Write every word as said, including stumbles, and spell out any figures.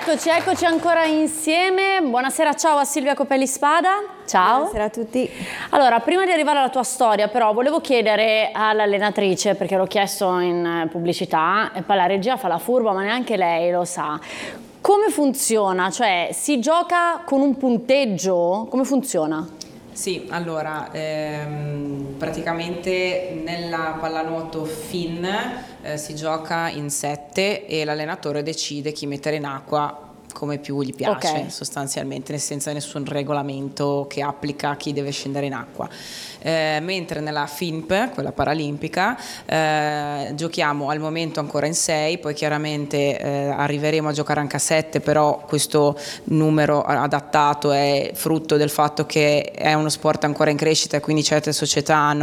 Eccoci, eccoci ancora insieme. Buonasera, ciao a Silvia Copelli Spada. Ciao. Buonasera a tutti. Allora, prima di arrivare alla tua storia, però, volevo chiedere all'allenatrice, perché l'ho chiesto in pubblicità, e poi la regia fa la furba, ma neanche lei lo sa. Come funziona? Cioè, si gioca con un punteggio? Come funziona? Sì, allora, ehm, praticamente nella pallanuoto F I N eh, si gioca in sette e l'allenatore decide chi mettere in acqua come più gli piace, okay, sostanzialmente, senza nessun regolamento che applica a chi deve scendere in acqua. Eh, mentre nella F I N P, quella paralimpica, eh, giochiamo al momento ancora in sei, poi chiaramente eh, arriveremo a giocare anche a sette, però questo numero adattato è frutto del fatto che è uno sport ancora in crescita e quindi certe società hanno